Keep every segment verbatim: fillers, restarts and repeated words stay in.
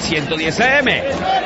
ciento diez A M.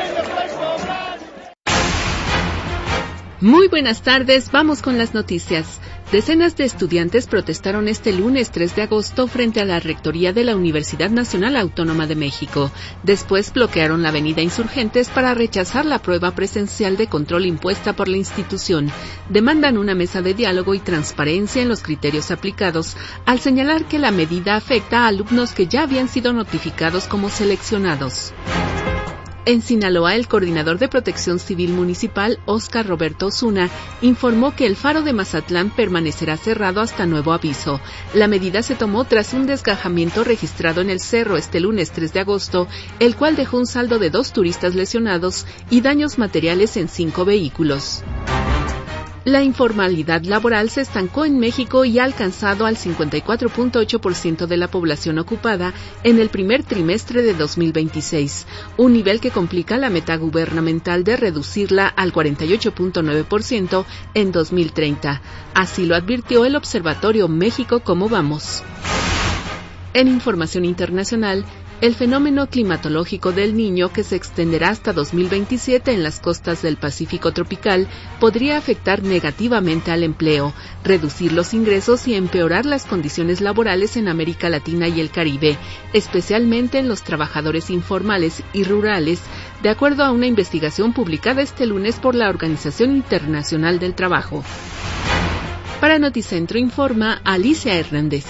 Muy buenas tardes, vamos con las noticias. Decenas de estudiantes protestaron este lunes tres de agosto frente a la rectoría de la Universidad Nacional Autónoma de México. Después bloquearon la avenida Insurgentes para rechazar la prueba presencial de control impuesta por la institución. Demandan una mesa de diálogo y transparencia en los criterios aplicados, al señalar que la medida afecta a alumnos que ya habían sido notificados como seleccionados. En Sinaloa, el coordinador de Protección Civil Municipal, Óscar Roberto Osuna, informó que el faro de Mazatlán permanecerá cerrado hasta nuevo aviso. La medida se tomó tras un desgajamiento registrado en el cerro este lunes tres de agosto, el cual dejó un saldo de dos turistas lesionados y daños materiales en cinco vehículos. La informalidad laboral se estancó en México y ha alcanzado al cincuenta y cuatro punto ocho por ciento de la población ocupada en el primer trimestre de dos mil veintiséis, un nivel que complica la meta gubernamental de reducirla al cuarenta y ocho punto nueve por ciento en dos mil treinta. Así lo advirtió el Observatorio México Cómo Vamos. En información internacional, el fenómeno climatológico del Niño, que se extenderá hasta dos mil veintisiete en las costas del Pacífico tropical, podría afectar negativamente al empleo, reducir los ingresos y empeorar las condiciones laborales en América Latina y el Caribe, especialmente en los trabajadores informales y rurales, de acuerdo a una investigación publicada este lunes por la Organización Internacional del Trabajo. Para Noticentro informa Alicia Hernández.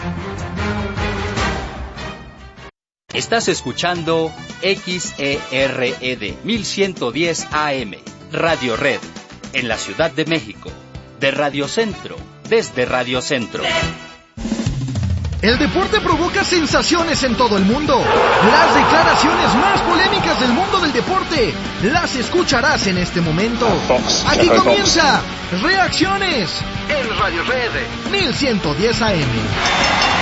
Estás escuchando X E R E D mil ciento diez A M, Radio Red, en la Ciudad de México, de Radio Centro, desde Radio Centro. El deporte provoca sensaciones en todo el mundo. Las declaraciones más polémicas del mundo del deporte las escucharás en este momento. Aquí comienza Reacciones en Radio Red mil ciento diez A M.